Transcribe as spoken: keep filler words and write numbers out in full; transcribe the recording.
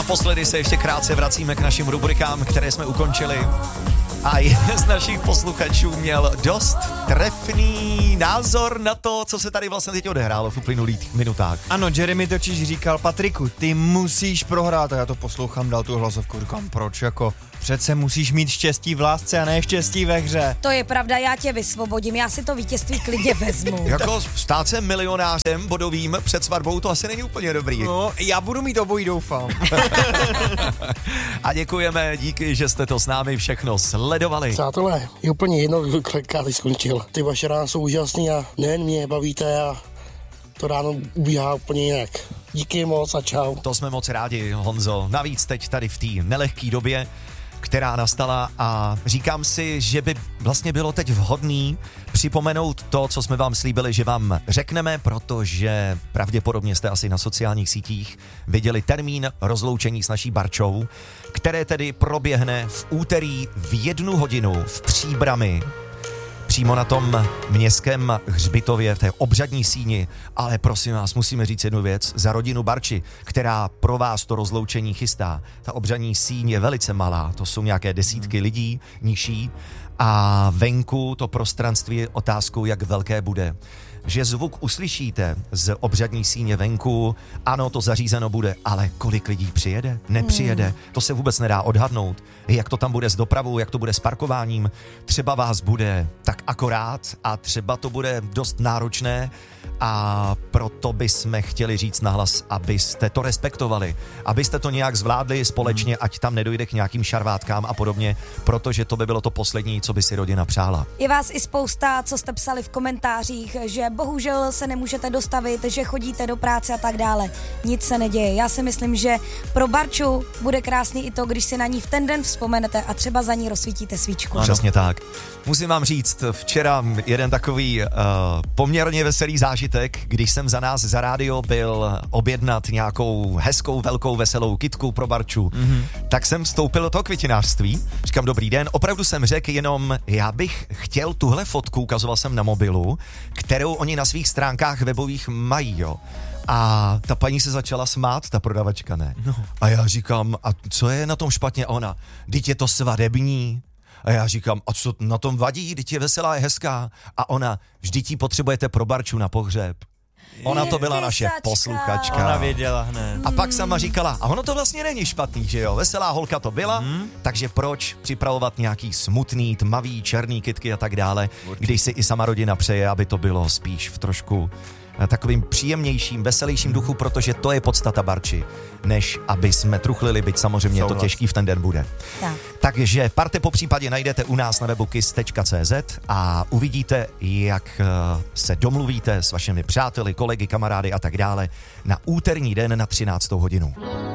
Naposledy se ještě krátce vracíme k našim rubrikám, které jsme ukončili. A jeden z našich posluchačů měl dost trefný názor na to, co se tady vlastně teď odehrálo v uplynulých minutách. Ano, Jeremy totiž říkal, Patriku, ty musíš prohrát. A já to poslouchám, dal tu hlasovku, říkám, proč, jako přece musíš mít štěstí v lásce a ne štěstí ve hře. To je pravda, já tě vysvobodím, já si to vítězství klidně vezmu. Jako stát se milionářem bodovým před svatbou, to asi není úplně dobrý. No, já budu mít obojí, doufám. A děkujeme, díky, že jste to s námi všechno sledovali. Přátelé, je úplně jedno, kdy skončil. Ty vaše rána jsou úžasný a nejen mě bavíte a to ráno ubíhá úplně jinak. Díky moc a čau. To jsme moc rádi, Honzo. Navíc teď tady v té nelehké době, která nastala, a říkám si, že by vlastně bylo teď vhodný připomenout to, co jsme vám slíbili, že vám řekneme, protože pravděpodobně jste asi na sociálních sítích viděli termín rozloučení s naší Barčou, které tedy proběhne v úterý v jednu hodinu v Příbrami, přímo na tom městském hřbitově, v té obřadní síni. Ale prosím vás, musíme říct jednu věc. Za rodinu Barči, která pro vás to rozloučení chystá, ta obřadní síň je velice malá. To jsou nějaké desítky lidí, nižší. A venku to prostranství je otázkou, jak velké bude. Že zvuk uslyšíte z obřadní síně venku, ano, to zařízeno bude, ale kolik lidí přijede? Nepřijede? Hmm. To se vůbec nedá odhadnout. Jak to tam bude s dopravou, jak to bude s parkováním. Třeba vás bude tak akorát a třeba to bude dost náročné, a proto bychom chtěli říct nahlas, abyste to respektovali, abyste to nějak zvládli společně, ať tam nedojde k nějakým šarvátkám a podobně, protože to by bylo to poslední, co by si rodina přála. Je vás i spousta, co jste psali v komentářích, že bohužel se nemůžete dostavit, že chodíte do práce a tak dále. Nic se neděje. Já si myslím, že pro Barču bude krásný i to, když si na ní v ten den vzpomenete a třeba za ní rozsvítíte svíčku. Ano. Přesně tak. Musím vám říct, včera jeden takový uh, poměrně veselý zážitek, když jsem za nás za rádio byl objednat nějakou hezkou, velkou, veselou kitku pro Barču, mm-hmm. tak jsem vstoupil do toho květinářství. Říkám, dobrý den, opravdu jsem řekl jenom, já bych chtěl tuhle fotku, ukazoval jsem na mobilu, kterou oni na svých stránkách webových mají, jo. A ta paní se začala smát, ta prodavačka, ne. No. A já říkám, a co je na tom špatně? A ona, vždyť je to svadební. A já říkám, a co na tom vadí? Vždyť je veselá, je hezká. A ona, vždyť ji potřebujete pro Barču na pohřeb. Ona to byla naše posluchačka. Ona věděla hned. A pak sama říkala, a ono to vlastně není špatný, že jo, veselá holka to byla, hmm. takže proč připravovat nějaký smutný, tmavý, černý kytky a tak dále, když si i sama rodina přeje, aby to bylo spíš v trošku takovým příjemnějším, veselějším duchu, protože to je podstata Barči, než aby jsme truchlili, byť samozřejmě Souhlas. To těžký v ten den bude. Tak. Takže parte po případě najdete u nás na webu kiss tečka cé zet a uvidíte, jak se domluvíte s vašimi přáteli, kolegy, kamarády a tak dále na úterní den na třináctou hodinu.